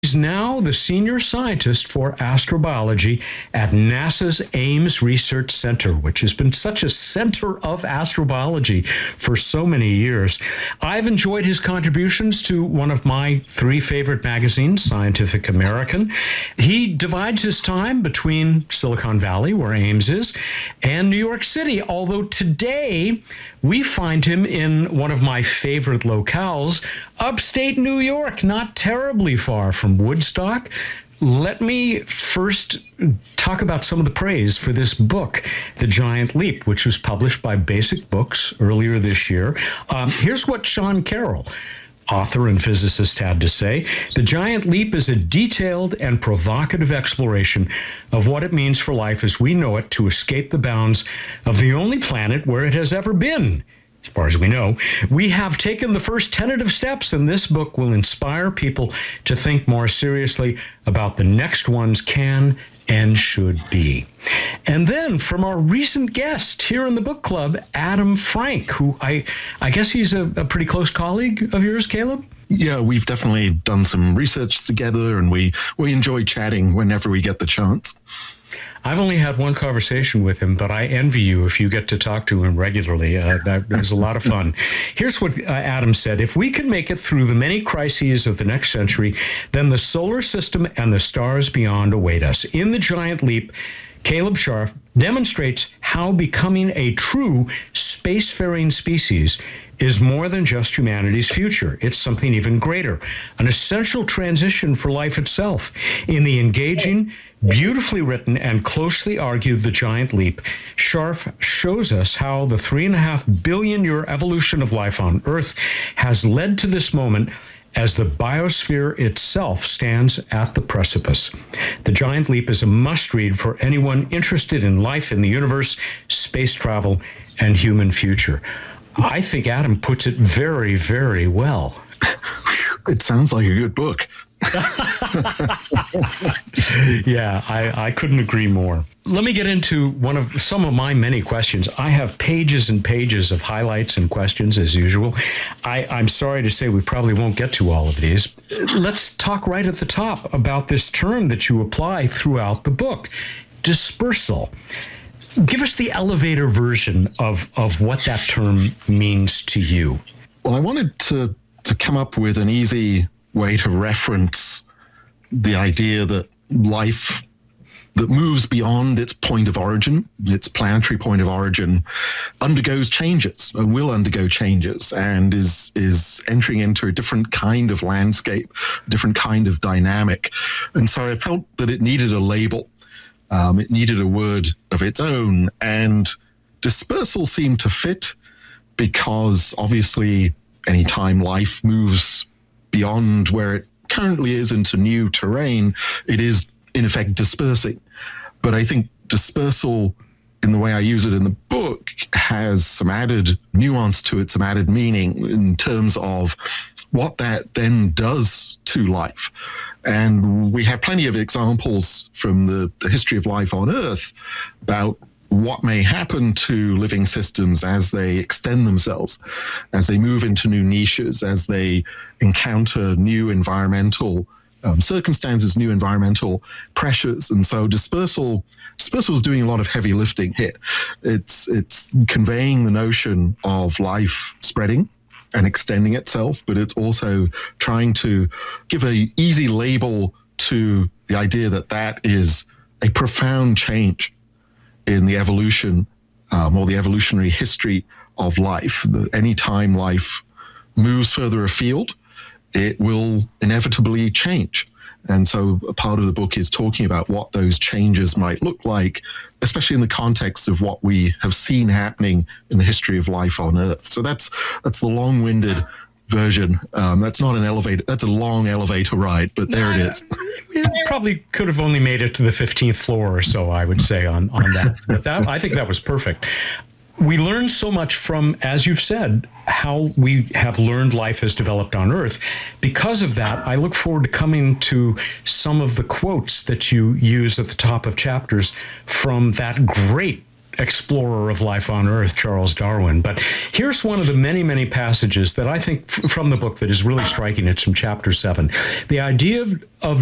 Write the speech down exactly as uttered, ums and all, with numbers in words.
He's now the senior scientist for astrobiology at NASA's Ames Research Center, which has been such a center of astrobiology for so many years. I've enjoyed his contributions to one of my three favorite magazines, Scientific American. He divides his time between Silicon Valley, where Ames is, and New York City, although today we find him in one of my favorite locales, upstate New York, not terribly far from Woodstock. Let me first talk about some of the praise for this book, The Giant Leap, which was published by Basic Books earlier this year. Um, here's what Sean Carroll, author and physicist, had to say. The Giant Leap is a detailed and provocative exploration of what it means for life as we know it to escape the bounds of the only planet where it has ever been. As far as we know, we have taken the first tentative steps, and this book will inspire people to think more seriously about the next ones can and should be. And then from our recent guest here in the book club, Adam Frank, who I, I guess he's a, a pretty close colleague of yours, Caleb? Yeah, we've definitely done some research together, and we, we enjoy chatting whenever we get the chance. I've only had one conversation with him, but I envy you if you get to talk to him regularly. Uh, that was a lot of fun. Here's what uh, Adam said. If we can make it through the many crises of the next century, then the solar system and the stars beyond await us. In The Giant Leap, Caleb Scharf demonstrates how becoming a true spacefaring species is more than just humanity's future. It's something even greater, an essential transition for life itself. In the engaging, beautifully written, and closely argued The Giant Leap, Scharf shows us how the three and a half billion year evolution of life on Earth has led to this moment as the biosphere itself stands at the precipice. The Giant Leap is a must-read for anyone interested in life in the universe, space travel, and human future. I think Adam puts it very, very well. It sounds like a good book. Yeah, I, I couldn't agree more. Let me get into one of some of my many questions. I have pages and pages of highlights and questions as usual. I, I'm sorry to say we probably won't get to all of these. Let's talk right at the top about this term that you apply throughout the book, dispersal. Give us the elevator version of, of what that term means to you. Well, I wanted to, to come up with an easy way to reference the idea that life that moves beyond its point of origin, its planetary point of origin, undergoes changes and will undergo changes and is is entering into a different kind of landscape, a different kind of dynamic. And so I felt that it needed a label. Um, it needed a word of its own, and dispersal seemed to fit because obviously anytime life moves beyond where it currently is into new terrain, it is in effect dispersing. But I think dispersal, in the way I use it in the book, has some added nuance to it, some added meaning in terms of what that then does to life. And we have plenty of examples from the, the history of life on Earth about what may happen to living systems as they extend themselves, as they move into new niches, as they encounter new environmental um, circumstances, new environmental pressures. And so dispersal, dispersal is doing a lot of heavy lifting here. It's, it's conveying the notion of life spreading and extending itself, but it's also trying to give a easy label to the idea that that is a profound change in the evolution um, or the evolutionary history of life. Any time life moves further afield, it will inevitably change. And so a part of the book is talking about what those changes might look like, especially in the context of what we have seen happening in the history of life on Earth. So that's that's the long-winded version. Um, that's not an elevator. That's a long elevator ride, but there it is. You probably could have only made it to the fifteenth floor or so, I would say, on, on that. But that, I think that was perfect. We learned so much from, as you've said, how we have learned life has developed on Earth. Because of that, I look forward to coming to some of the quotes that you use at the top of chapters from that great explorer of life on Earth, Charles Darwin. But here's one of the many, many passages that I think f- from the book that is really striking. It's from chapter seven. The idea of, of